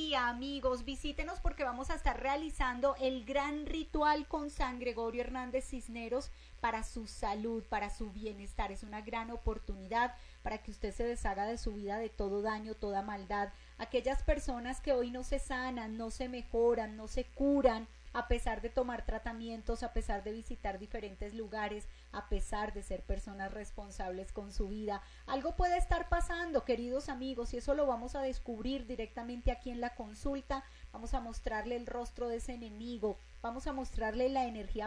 día, amigos. Visítenos porque vamos a estar realizando el gran ritual con San Gregorio Hernández Cisneros para su salud, para su bienestar. Es una gran oportunidad para que usted se deshaga de su vida, de todo daño, toda maldad. Aquellas personas que hoy no se sanan, no se mejoran, no se curan, a pesar de tomar tratamientos, a pesar de visitar diferentes lugares, a pesar de ser personas responsables con su vida. Algo puede estar pasando, queridos amigos, y eso lo vamos a descubrir directamente aquí en la consulta. Vamos a mostrarle el rostro de ese enemigo, vamos a mostrarle la energía